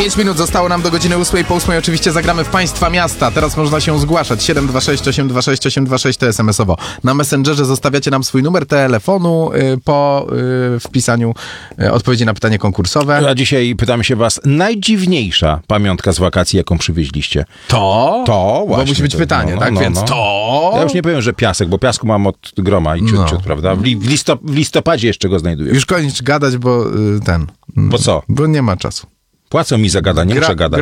5 minut zostało nam do godziny 8. Po 8 oczywiście zagramy w Państwa Miasta. Teraz można się zgłaszać. 726 826 826 to SMS-owo. Na Messengerze zostawiacie nam swój numer telefonu po wpisaniu odpowiedzi na pytanie konkursowe. A dzisiaj pytamy się was, najdziwniejsza pamiątka z wakacji, jaką przywieźliście? To właśnie. Bo musi być pytanie, tak? Więc to... Ja już nie powiem, że piasek, bo piasku mam od groma i ciut, prawda? W listopadzie jeszcze go znajduję. Już koniec gadać, bo Bo co? Bo nie ma czasu. Płacą mi za gadanie, muszę gadać.